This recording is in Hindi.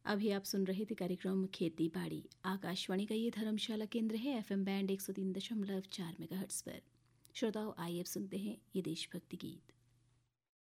अभी आप सुन रहे थे कार्यक्रम खेती बाड़ी। आकाशवाणी का ये धर्मशाला केंद्र है, FM बैंड 103.4 मेगाहर्ट्ज पर। श्रोताओं, आइए अब सुनते हैं ये देशभक्ति गीत।